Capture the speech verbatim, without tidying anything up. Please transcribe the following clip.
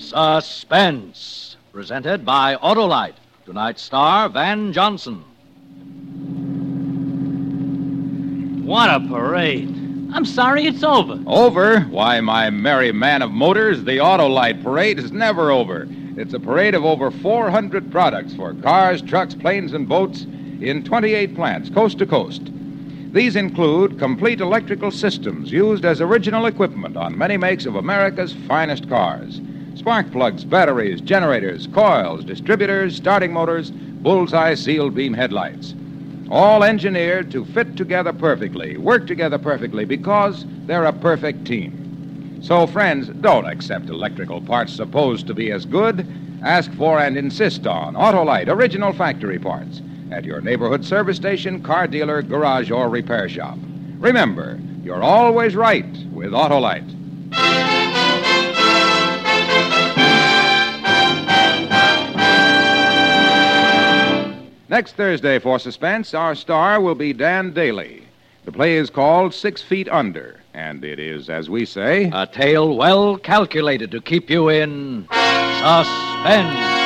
Suspense, presented by Autolite. Tonight's star, Van Johnson. What a parade. I'm sorry it's over. Over? Why, my merry man of motors, the Autolite parade is never over. It's a parade of over four hundred products for cars, trucks, planes, and boats in twenty-eight plants, coast to coast. These include complete electrical systems used as original equipment on many makes of America's finest cars. Spark plugs, batteries, generators, coils, distributors, starting motors, bullseye sealed beam headlights. All engineered to fit together perfectly, work together perfectly, because they're a perfect team. So, friends, don't accept electrical parts supposed to be as good. Ask for and insist on Autolite original factory parts at your neighborhood service station, car dealer, garage, or repair shop. Remember, you're always right with Autolite. Next Thursday for Suspense, our star will be Dan Daly. The play is called Six Feet Under, and it is, as we say, a tale well calculated to keep you in suspense.